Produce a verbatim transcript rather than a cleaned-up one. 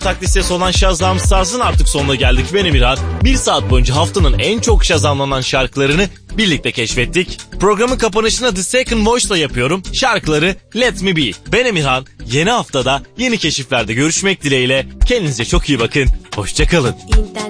Tak listesi olan Shazam Stars'ın artık sonuna geldik. Ben Emirhan. Bir saat boyunca haftanın en çok şazamlanan şarkılarını birlikte keşfettik. Programın kapanışını The Second Voice'la yapıyorum. Şarkıları Let Me Be. Ben Emirhan. Yeni haftada yeni keşiflerde görüşmek dileğiyle. Kendinize çok iyi bakın. Hoşça kalın.